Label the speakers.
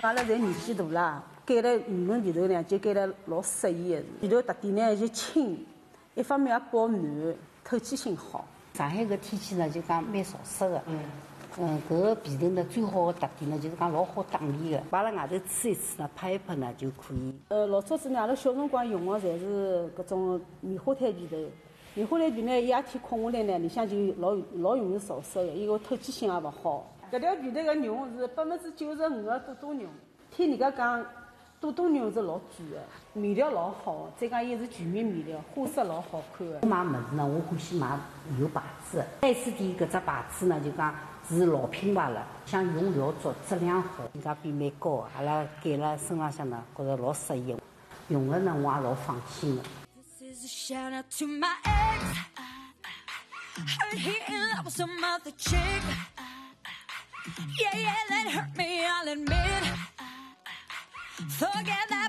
Speaker 1: 阿拉侪年纪大啦，盖了羽绒被头呢，就盖了老适意的。被头特点呢就轻，一方面也保暖，透气性好。
Speaker 2: 上海个天气呢，就讲蛮潮湿的。搿个被头呢，最好的特点呢，就是讲老好打理的，摆辣外头吹一吹呢，拍一拍呢就可以。
Speaker 1: 老早子呢，阿拉小辰光用的侪是搿种棉花毯被头。棉花毯被呢，一夜天困下来呢，里向就老容易潮湿的，伊个透气性也勿好。搿条被头个绒是95%个多多绒，听人家讲多多绒是老贵的，面料老好，再讲伊是全棉面料，花色老好看的。
Speaker 2: 买物事呢，我欢喜买有牌子的。3S店搿只牌子呢，就讲是老品牌了，像用料足，质量好，性价比蛮高的。阿拉盖辣身浪向呢，觉着老适意，用了呢我也老放心的。Heard he in love with some other chick. Yeah, that hurt me, I'll admit. Forget that.